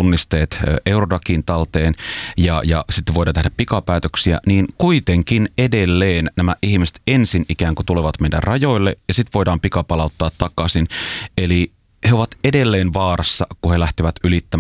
tunnisteet Eurodacin talteen ja sitten voidaan tehdä pikapäätöksiä, niin kuitenkin edelleen nämä ihmiset ensin ikään kuin tulevat meidän rajoille ja sitten voidaan pikapalauttaa takaisin. Eli he ovat edelleen vaarassa, kun he lähtevät ylittämään